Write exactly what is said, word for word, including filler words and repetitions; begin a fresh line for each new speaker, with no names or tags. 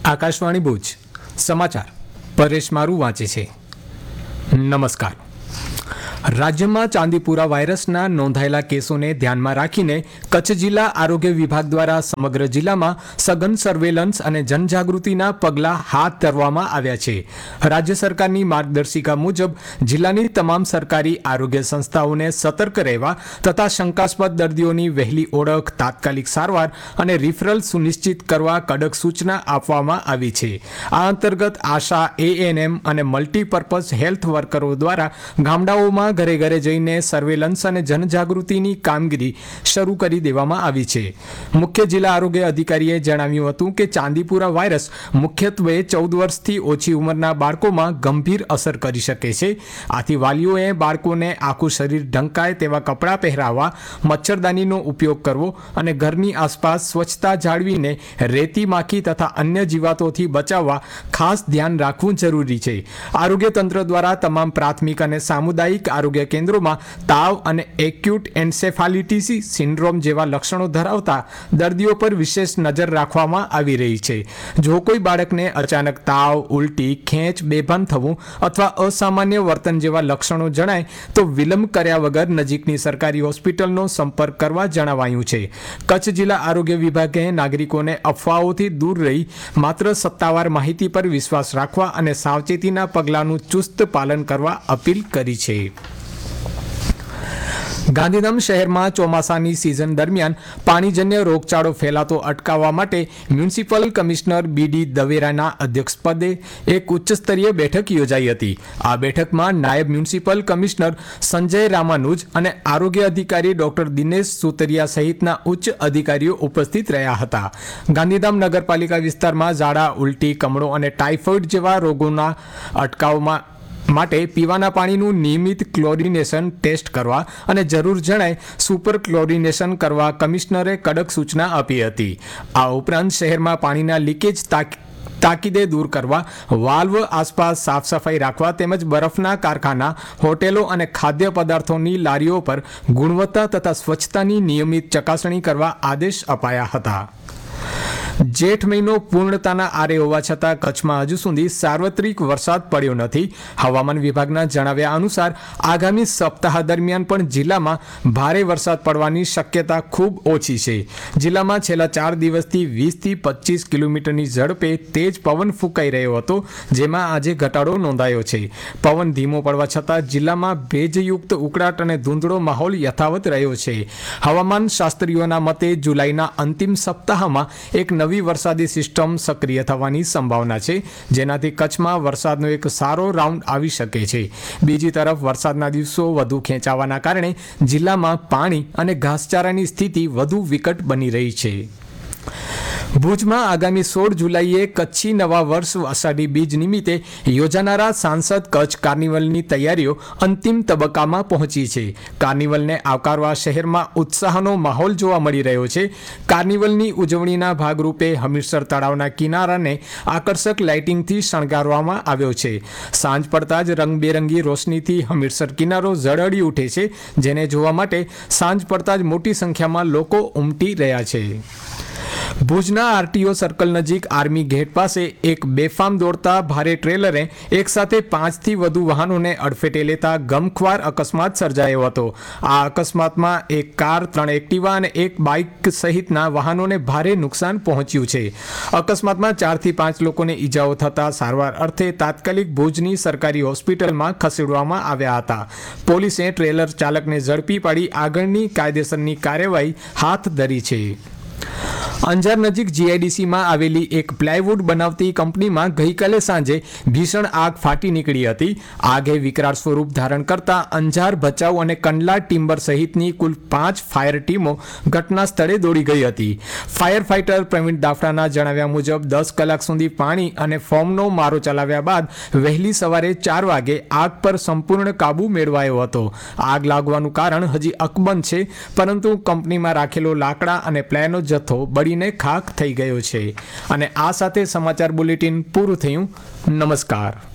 આકાશવાણી ભુજ સમાચાર પરેશ મારું વાંચે છે. નમસ્કાર. રાજ્યમાં ચાંદીપુરા વાયરસના નોંધાયેલા કેસોને ધ્યાનમાં રાખીને કચ્છ જિલ્લા આરોગ્ય વિભાગ દ્વારા સમગ્ર જિલ્લામાં સઘન સર્વેલન્સ અને જનજાગૃતિના પગલાં હાથ ધરવામાં આવ્યા છે. રાજ્ય સરકારની માર્ગદર્શિકા મુજબ જિલ્લાની તમામ સરકારી આરોગ્ય સંસ્થાઓને સતર્ક રહેવા તથા શંકાસ્પદ દર્દીઓની વહેલી ઓળખ, તાત્કાલિક સારવાર અને રિફરલ સુનિશ્ચિત કરવા કડક સૂચના આપવામાં આવી છે. આ અંતર્ગત આશા, એએનએમ અને મલ્ટીપર્પઝ હેલ્થ વર્કરો દ્વારા ગામડાઓમાં ઘરે ઘરે જઈને સર્વેલન્સ અને જનજાગૃતિની કામગીરી શરૂ કરી દેવામાં આવી છે. મુખ્ય જિલ્લા આરોગ્ય અધિકારીએ જણાવ્યું હતું કે ચાંદીપુરા વાયરસ મુખ્યત્વે ચૌદ વર્ષથી ઓછી ઉંમરના બાળકોમાં ગંભીર અસર કરી શકે છે. આથી વાલીઓએ બાળકોને આખું શરીર ઢંકાય તેવા કપડાં પહેરાવવા, મચ્છરદાનીનો ઉપયોગ કરવો અને ઘરની આસપાસ સ્વચ્છતા જાળવીને રેતી, માખી તથા અન્ય જીવાતોથી બચાવવા ખાસ ધ્યાન રાખવું જરૂરી છે. આરોગ્ય તંત્ર દ્વારા તમામ પ્રાથમિક અને સામુદાયિક આરોગ્ય કેન્દ્રોમાં તાવ અને એક્યુટ એન્સેફાલિટીસ સિન્ડ્રોમ જેવા લક્ષણો ધરાવતા દર્દીઓ પર વિશેષ નજર રાખવામાં આવી રહી છે. જો કોઈ બાળકને અચાનક તાવ, ઉલટી, ખેંચ, બેભાન થવું અથવા અસામાન્ય વર્તન જેવા લક્ષણો જણાય તો વિલંબ કર્યા વગર નજીકની સરકારી હોસ્પિટલનો સંપર્ક કરવા જણાવાયું છે. કચ્છ જિલ્લા આરોગ્ય વિભાગે નાગરિકોને અફવાઓથી દૂર રહી માત્ર સત્તાવાર માહિતી પર વિશ્વાસ રાખવા અને સાવચેતીના પગલાંનું ચુસ્ત પાલન કરવા અપીલ કરી છે. ગાંધીધામ શહેરમાં ચોમાસાની સિઝન દરમિયાન પાણીજન્ય રોગચાળો ફેલાતો અટકાવવા માટે મ્યુનિસિપલ કમિશનર બીડી દવેરાના અધ્યક્ષપદે એક ઉચ્ચસ્તરીય બેઠક યોજાઈ હતી. આ બેઠકમાં નાયબ મ્યુનિસિપલ કમિશનર સંજય રામાનુજ અને આરોગ્ય અધિકારી ડોક્ટર દિનેશ સુતરિયા સહિતના ઉચ્ચ અધિકારીઓ ઉપસ્થિત રહ્યા હતા. ગાંધીધામ નગરપાલિકા વિસ્તારમાં ઝાડા, ઉલટી, કમળો અને ટાઇફોઇડ જેવા રોગોના અટકાવમાં માટે પીવાના પાણીનું નિયમિત ક્લોરિનેશન ટેસ્ટ કરવા અને જરૂર જણાય સુપર ક્લોરિનેશન કરવા કમિશનરે કડક સૂચના આપી હતી. આ ઉપરાંત શહેરમાં પાણીના લીકેજ તાક તાકીદે દૂર કરવા, વાલ્વ આસપાસ સાફ સફાઈ રાખવા તેમજ બરફના કારખાના, હોટેલો અને ખાદ્ય પદાર્થોની લારીઓ પર ગુણવત્તા તથા સ્વચ્છતાની નિયમિત ચકાસણી કરવા આદેશ અપાયા હતા. જેઠ મહિનો પૂર્ણતાના આરે હોવા છતાં કચ્છમાં હજુ સુધી સાર્વત્રિક વરસાદ પડ્યો નથી. હવામાન વિભાગના જણાવ્યા અનુસાર આગામી સપ્તાહ દરમિયાન પણ જિલ્લામાં ભારે વરસાદ પડવાની શક્યતા ખૂબ ઓછી છે. જિલ્લામાં છેલ્લા ચાર દિવસથી વીસથી પચીસ કિલોમીટરની ઝડપે તેજ પવન ફૂંકાઈ રહ્યો હતો, જેમાં આજે ઘટાડો નોંધાયો છે. પવન ધીમો પડવા છતાં જિલ્લામાં ભેજયુક્ત ઉકળાટ અને ધૂંધળો માહોલ યથાવત રહ્યો છે. હવામાન શાસ્ત્રીઓના મતે જુલાઈના અંતિમ સપ્તાહમાં એક નવી વરસાદી સિસ્ટમ સક્રિય થવાની સંભાવના છે, જેનાથી કચ્છમાં વરસાદનો એક સારો રાઉન્ડ આવી શકે છે. બીજી તરફ વરસાદના દિવસો વધુ ખેંચાવાના કારણે જિલ્લામાં પાણી અને ઘાસચારાની સ્થિતિ વધુ વિકટ બની રહી છે. ભુજમાં આગામી સોળ જુલાઈએ કચ્છી નવા વર્ષ અષાઢી બીજ નિમિત્તે યોજાનારા સાંસદ કચ્છ કાર્નિવલની તૈયારીઓ અંતિમ તબક્કામાં પહોંચી છે. કાર્નિવલને આવકારવા શહેરમાં ઉત્સાહનો માહોલ જોવા મળી રહ્યો છે. કાર્નિવલની ઉજવણીના ભાગરૂપે હમીરસર તળાવના કિનારાને આકર્ષક લાઇટિંગથી શણગારવામાં આવ્યો છે. સાંજ પડતા જ રંગબેરંગી રોશનીથી હમીરસર કિનારો ઝળહળી ઉઠે છે, જેને જોવા માટે સાંજ પડતા જ મોટી સંખ્યામાં લોકો ઉમટી રહ્યા છે. ભુજના આરટીઓ સર્કલ નજીક આર્મી ગેટ પાસે એક બેફામ દોડતા ભારે ટ્રેલરે એકસાથે પાંચથી વધુ વાહનોને અડફેટે લેતા ગમખ્વાર અકસ્માત સર્જાયો હતો. આ અકસ્માતમાં એક કાર, ત્રણ એક્ટિવા અને એક બાઇક સહિતના વાહનોને ભારે નુકસાન પહોંચ્યું છે. અકસ્માતમાં ચારથી પાંચ લોકોને ઈજાઓ થતાં સારવાર અર્થે તાત્કાલિક ભુજની સરકારી હોસ્પિટલમાં ખસેડવામાં આવ્યા હતા. પોલીસે ટ્રેલર ચાલકને ઝડપી પાડી આગળની કાયદેસરની કાર્યવાહી હાથ ધરી છે. અંજાર નજીક જીઆઈડીસીમાં આવેલી એક પ્લાયવુડ બનાવતી કંપનીમાં ગઈકાલે સાંજે ભીષણ આગ ફાટી નીકળી હતી. આગે વિકરાળ સ્વરૂપ ધારણ કરતા અંજાર, ભચાઉ અને કંડલા ટિમ્બર સહિતની કુલ પાંચ ફાયર ટીમો ઘટના સ્થળે દોડી ગઈ હતી. ફાયર ફાઇટર પ્રવીણ દાફડાના જણાવ્યા મુજબ દસ કલાક સુધી પાણી અને ફોર્મનો મારો ચલાવ્યા બાદ વહેલી સવારે ચાર વાગે આગ પર સંપૂર્ણ કાબુ મેળવાયો હતો. આગ લાગવાનું કારણ હજી અકબંધ છે, પરંતુ કંપનીમાં રાખેલો લાકડા અને પ્લાયનો જથ્થો બળીને ખાખ થઈ ગયો છે. અને આ સાથે સમાચાર બુલેટિન પૂરું થયું. નમસ્કાર.